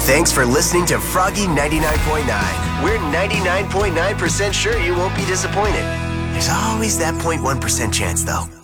Thanks for listening to Froggy 99.9. We're 99.9% sure you won't be disappointed. There's always that 0.1% chance, though.